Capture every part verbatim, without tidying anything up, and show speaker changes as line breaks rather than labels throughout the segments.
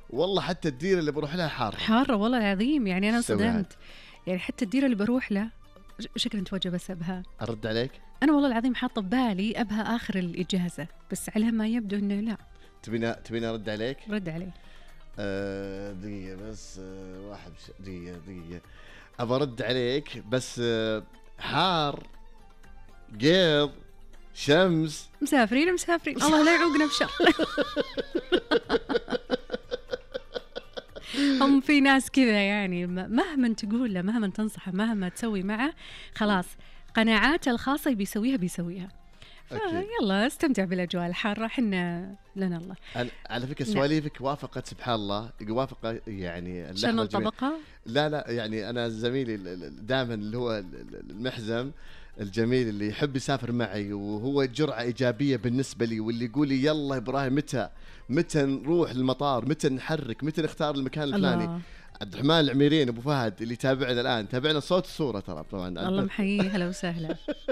والله حتى الديره اللي بروح لها حاره
حاره والله العظيم. يعني انا
سوي عاد.
انصدمت، يعني حتى الديره اللي بروح له ش- شكرا توجه بس ابها.
ارد عليك.
انا والله العظيم حاطه ببالي ابها اخر الاجازه، بس على ما يبدو انه لا.
تبينا تبينا ارد عليك.
رد علي.
آه دقيقه بس، آه واحد بش... دقيقه دقيقه ابى ارد عليك بس. آه حار، قيض، شمس.
مسافرين مسافرين الله لا يعوقنا بشر. هم في ناس كذا يعني مهما تقول له، مهما تنصحه، مهما تسوي معه، خلاص قناعاته الخاصة بيسويها بيسويها. يلا استمتع بالأجواء الحارة، حنا لنا الله.
على فكرة سواليفك وافقت سبحان الله، وافق يعني
شنو الطبقة؟
لا لا يعني أنا زميلي دائما اللي هو المحزم الجميل اللي يحب يسافر معي وهو جرعة إيجابية بالنسبة لي، واللي يقول لي يلا إبراهيم متى متى نروح المطار، متى نحرك، متى نختار المكان الفلاني. عبد الرحمن العميرين أبو فهد اللي تابعنا الآن، تابعنا صوت الصورة ترى طبعا.
الله محييه هلا وسهلا.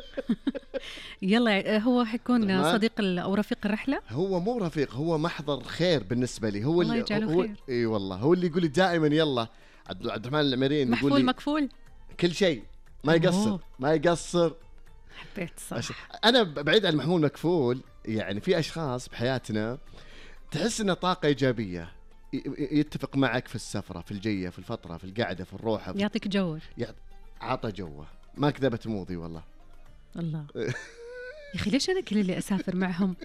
يلا هو حيكون صديق أو رفيق الرحلة؟
هو مو رفيق، هو محضر خير بالنسبة لي. هو
الله
اللي هو
خير.
اي والله هو اللي يقول لي دائما يلا. عبد الرحمن العميرين
محفول
يقول لي
مكفول
كل شيء، ما يقصر أوه. ما يقصر.
حبيت صح.
أنا بعيد عن محمول مكفول، يعني في أشخاص بحياتنا تحس إنها طاقة إيجابية، يتفق معك في السفرة، في الجية، في الفترة، في القعدة، في الروحة، في
يعطيك جو،
يعط... عطى جوه. ما كذبت موضي والله.
الله يا أخي ليش أنا كل اللي أسافر معهم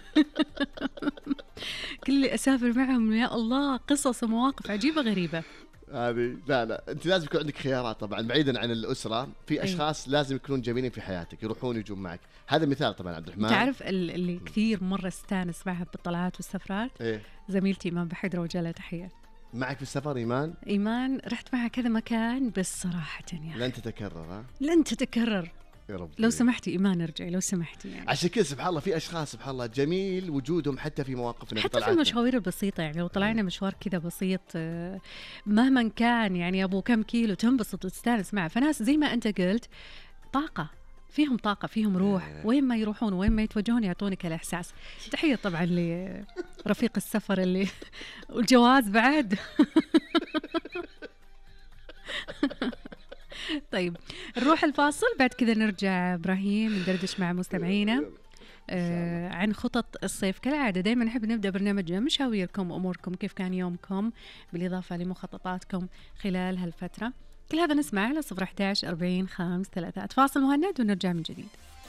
كل اللي أسافر معهم يا الله قصص ومواقف عجيبة غريبة
هذه. لا لا أنت لازم يكون عندك خيارات طبعا بعيدا عن الأسرة. في أشخاص أيه. لازم يكونون جميلين في حياتك، يروحون يجون معك. هذا مثال طبعا عبد الرحمن.
تعرف اللي كثير مرة استانس معها بالطلعات والسفرات
إيه؟
زميلتي إيمان بحيدر وجالة تحية.
معك في السفر إيمان؟
إيمان رحت معها كذا مكان بس صراحة يعني
لن تتكرر. ها؟
لن تتكرر
يا رب.
لو سمحتي إيمان ارجعي لو سمحتي يعني.
عشان كذا سبحان الله في أشخاص سبحان الله جميل وجودهم حتى في مواقفنا،
حتى في المشاوير البسيطة. يعني لو طلعنا مشوار كذا بسيط مهما كان يعني أبو كم كيلو تنبسط وتستانس معه. فناس زي ما أنت قلت طاقة، فيهم طاقة، فيهم روح، وين ما يروحون وين ما يتوجهون يعطونك الإحساس. تحية طبعا لرفيق السفر اللي والجواز بعد. طيب نروح الفاصل، بعد كذا نرجع إبراهيم ندردش مع مستمعينا آه عن خطط الصيف. كالعادة دايما نحب نبدأ برنامجنا مشاويركم وأموركم، كيف كان يومكم بالإضافة لمخططاتكم خلال هالفترة. كل هذا نسمع على صفر أحد عشر أربعين خمسة ثلاثة. فاصل مهند ونرجع من جديد.